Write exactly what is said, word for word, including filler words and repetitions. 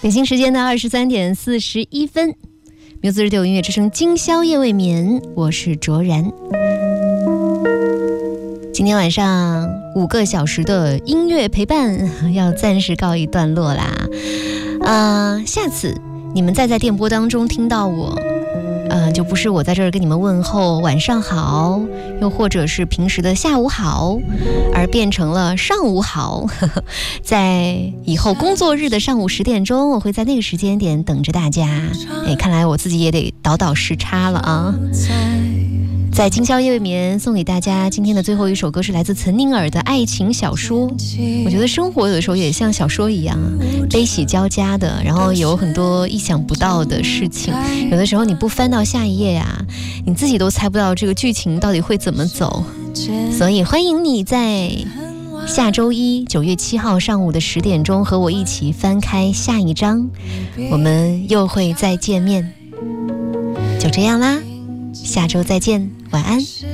北京时间的二十三点四十一分，Music Radio 音乐之声，今宵夜未眠，我是卓然。今天晚上五个小时的音乐陪伴要暂时告一段落啦。呃，下次你们再在电波当中听到我，呃，就不是我在这儿跟你们问候晚上好，又或者是平时的下午好，而变成了上午好。在以后工作日的上午十点钟，我会在那个时间点等着大家。哎，看来我自己也得倒倒时差了啊。在今宵夜未眠送给大家今天的最后一首歌是来自岑宁儿的爱情小说。我觉得生活有的时候也像小说一样，悲喜交加的，然后有很多意想不到的事情，有的时候你不翻到下一页啊，你自己都猜不到这个剧情到底会怎么走。所以欢迎你在下周一九月七号上午的十点钟和我一起翻开下一章，我们又会再见面。就这样啦，下周再见，晚安。